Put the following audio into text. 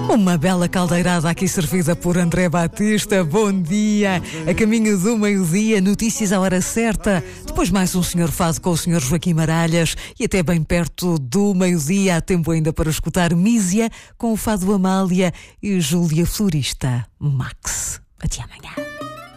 Uma bela caldeirada aqui servida por André Batista. Bom dia. A caminho do meio-dia, notícias à hora certa. Depois mais um Senhor Fado com o Senhor Joaquim Maralhas. E até bem perto do meio-dia há tempo ainda para escutar Mísia com o Fado Amália e Júlia Florista. Max. Até amanhã.